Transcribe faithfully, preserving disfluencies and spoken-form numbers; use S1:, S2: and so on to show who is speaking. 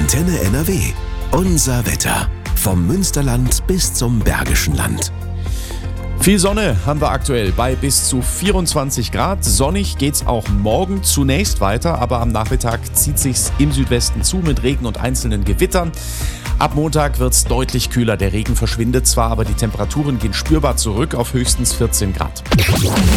S1: Antenne N R W. Unser Wetter. Vom Münsterland bis zum Bergischen Land.
S2: Viel Sonne haben wir aktuell bei bis zu vierundzwanzig Grad. Sonnig geht's auch morgen zunächst weiter, aber am Nachmittag zieht sich's im Südwesten zu mit Regen und einzelnen Gewittern. Ab Montag wird's deutlich kühler. Der Regen verschwindet zwar, aber die Temperaturen gehen spürbar zurück auf höchstens vierzehn Grad.